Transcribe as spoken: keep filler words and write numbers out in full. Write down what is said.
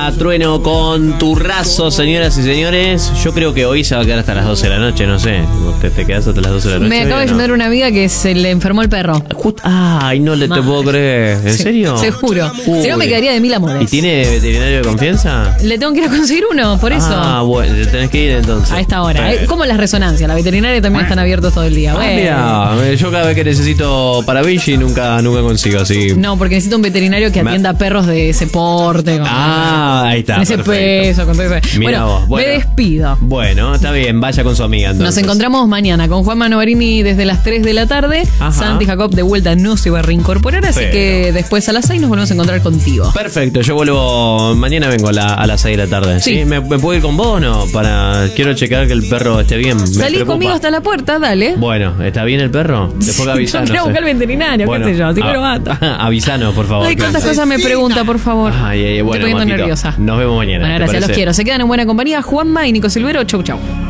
Era Trueno con Turrazo, señoras y señores. Yo creo que hoy se va a quedar hasta las doce de la noche, no sé. ¿Te, te quedás hasta las doce de la noche? Me acaba de llamar una amiga que se le enfermó el perro. Just, ay, no le te puedo creer. ¿En sí, serio? Seguro. Uy. Si no, me quedaría de mil amores. ¿Y tiene veterinario de confianza? Le tengo que ir a conseguir uno, por eso. Ah, bueno, tenés que ir entonces. A esta hora. Eh. ¿Cómo las resonancias? La veterinaria también están abiertos todo el día. Ah, Bueno. mira, yo cada vez que necesito para Vichy nunca, nunca consigo así. No, porque necesito un veterinario que atienda a perros de ese porte. Con Ah, ahí está. con ese perfecto. peso, con todo eso. Mira Bueno, vos, bueno. me despido. Bueno, está bien, vaya con su amiga entonces. Nos encontramos mañana con Juan Manovarini desde las tres de la tarde. Ajá. Santi Jacob de vuelta no se va a reincorporar, así Pero. que después a las seis nos volvemos a encontrar contigo. Perfecto, yo vuelvo, mañana vengo a, la- a las seis de la tarde. ¿Sí? Sí. ¿Me, me puedo ir con vos o no? Para, quiero checar que el perro esté bien. Me Salí preocupa. conmigo hasta la puerta, dale. Bueno, ¿está bien el perro? Después que avisanos. Yo quiero buscar al veterinario, Bueno, qué sé yo, así que a- lo mata. Avisanos, por favor. Ay, cuántas Clancy. cosas me pregunta, por favor. Ay, ay, ay, bueno, Estoy poniendo Matito, nerviosa. nos vemos mañana. Bueno, ¿te gracias, los parece? quiero. Se quedan en buena compañía Juanma y Nico Silvero. Chau, chau.